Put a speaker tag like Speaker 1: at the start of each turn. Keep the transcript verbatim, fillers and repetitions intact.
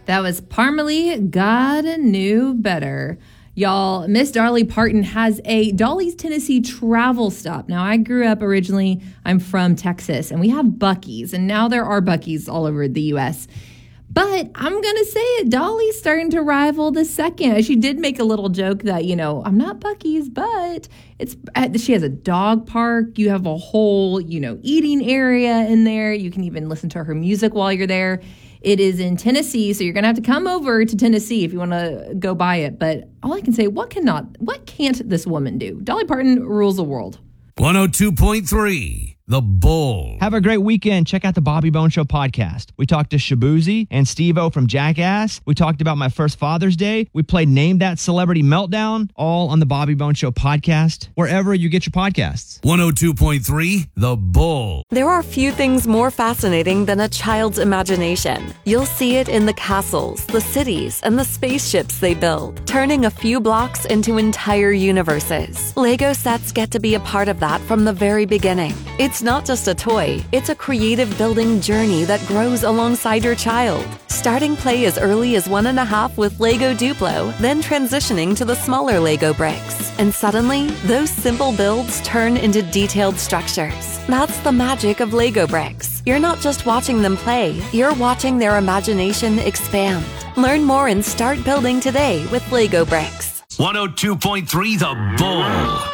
Speaker 1: That was Parmalee, God Knew Better. Y'all, Miss Dolly Parton has a Dolly's Tennessee travel stop. Now, I grew up originally, I'm from Texas, and we have Buc-ee's, and now there are Buc-ee's all over the U S But I'm going to say it, Dolly's starting to rival the second. She did make a little joke that, you know, I'm not Buc-ee's, but it's she has a dog park. You have a whole, you know, eating area in there. You can even listen to her music while you're there. It is in Tennessee, so you're going to have to come over to Tennessee if you want to go by it. But all I can say, what cannot, what can't this woman do? Dolly Parton rules the world.
Speaker 2: one oh two point three The Bull.
Speaker 3: Have a great weekend. Check out the Bobby Bone Show podcast. We talked to Shabuzi and Steve-O from Jackass. We talked about my first Father's Day. We played Name That Celebrity Meltdown, all on the Bobby Bone Show podcast, wherever you get your podcasts.
Speaker 2: one oh two point three The Bull.
Speaker 4: There are few things more fascinating than a child's imagination. You'll see it in the castles, the cities, and the spaceships they build, turning a few blocks into entire universes. Lego sets get to be a part of that from the very beginning. It's not just a toy, it's a creative building journey that grows alongside your child. Starting play as early as one and a half with Lego Duplo, then transitioning to the smaller Lego bricks. And suddenly, those simple builds turn into detailed structures. That's the magic of Lego bricks. You're not just watching them play, you're watching their imagination expand. Learn more and start building today with Lego bricks.
Speaker 2: one oh two point three The Bull.